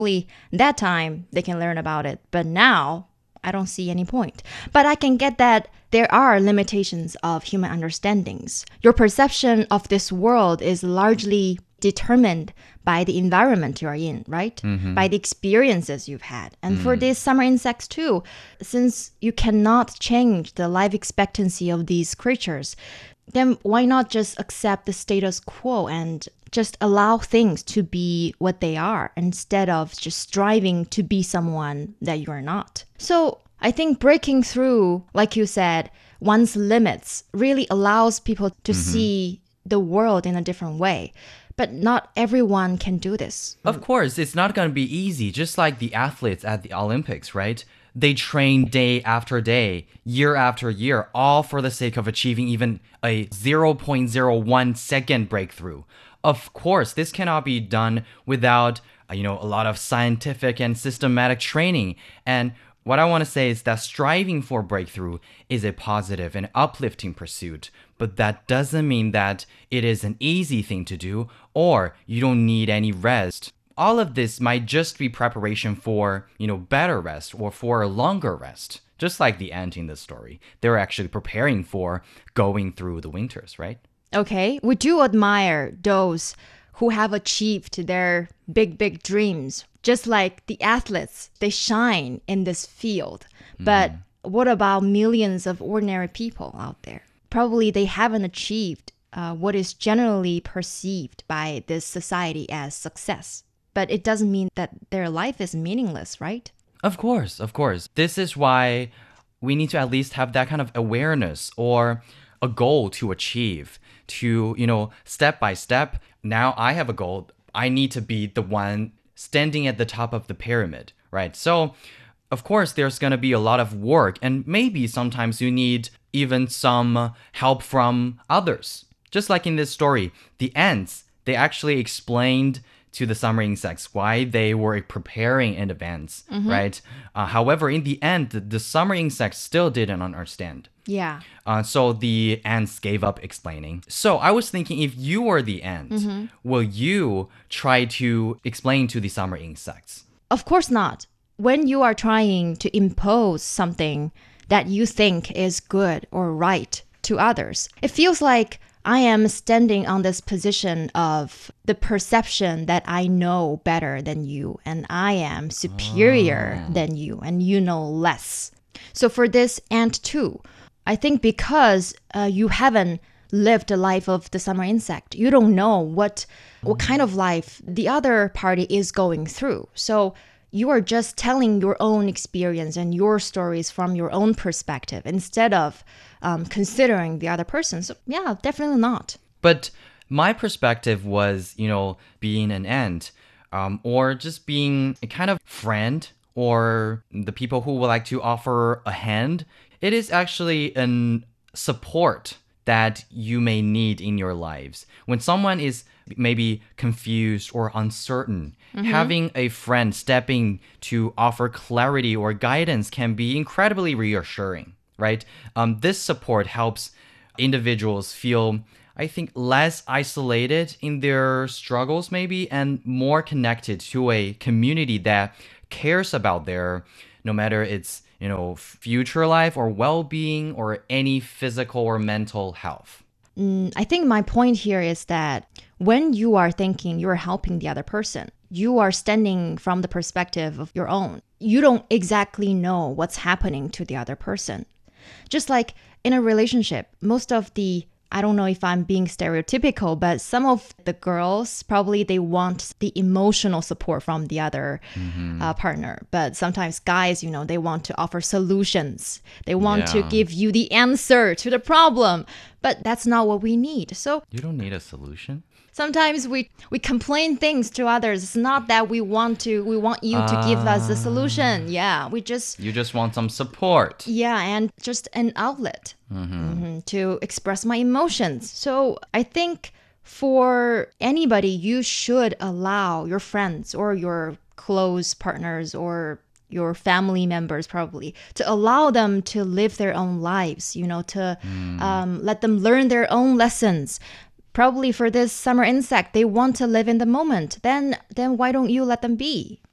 That time they can learn about it. But now I don't see any point. But I can get that there are limitations of human understandings. Your perception of this world is largely determined by the environment you're in, right? By the experiences you've had. And for these summer insects too, since you cannot change the life expectancy of these creatures, then why not just accept the status quo and just allow things to be what they are instead of just striving to be someone that you are not? So I think breaking through, like you said, one's limits really allows people to see the world in a different way. But not everyone can do this. Of course, it's not going to be easy, just like the athletes at the Olympics, right? They train day after day, year after year, all for the sake of achieving even a 0.01 second breakthrough. Of course, this cannot be done without, a lot of scientific and systematic training. And what I want to say is that striving for breakthrough is a positive and uplifting pursuit, but that doesn't mean that it is an easy thing to do or you don't need any rest. All of this might just be preparation for, better rest or for a longer rest. Just like the ant in the story. They're actually preparing for going through the winters, right? Okay, we do admire those who have achieved their big dreams. Just like the athletes, they shine in this field. But what about millions of ordinary people out there? Probably they haven't achieved what is generally perceived by this society as success. But it doesn't mean that their life is meaningless, right? Of course. This is why we need to at least have that kind of awareness or a goal to achieve, to, step by step. Now I have a goal. I need to be the one standing at the top of the pyramid, right? So, of course, there's going to be a lot of work, and maybe sometimes you need even some help from others. Just like in this story, the ants, they actually explained to the summer insects why they were preparing in advance, right? However, in the end, the summer insects still didn't understand. Yeah. So the ants gave up explaining. So I was thinking, if you were the ant, will you try to explain to the summer insects? Of course not. When you are trying to impose something that you think is good or right to others, it feels like I am standing on this position of the perception that I know better than you and I am superior than you and you know less. So for this ant too, I think because you haven't lived the life of the summer insect, you don't know what kind of life the other party is going through. So you are just telling your own experience and your stories from your own perspective instead of considering the other person. So yeah, definitely not. But my perspective was, being an ant or just being a kind of friend or the people who would like to offer a hand. It is actually a support that you may need in your lives. When someone is maybe confused or uncertain, having a friend stepping to offer clarity or guidance can be incredibly reassuring, right? This support helps individuals feel, I think, less isolated in their struggles maybe and more connected to a community that cares about their, no matter it's, future life or well-being or any physical or mental health. I think my point here is that when you are thinking you're helping the other person, you are standing from the perspective of your own. You don't exactly know what's happening to the other person. Just like in a relationship, most of the, I don't know if I'm being stereotypical, but some of the girls, probably they want the emotional support from the other partner. But sometimes guys, they want to offer solutions. They want to give you the answer to the problem. But that's not what we need. So you don't need a solution. Sometimes we complain things to others. It's not that we want you to give us a solution. Yeah, you just want some support. Yeah, and just an outlet to express my emotions. So I think for anybody, you should allow your friends or your close partners or your family members probably to allow them to live their own lives, to let them learn their own lessons. Probably for this summer insect, they want to live in the moment. Then why don't you let them be?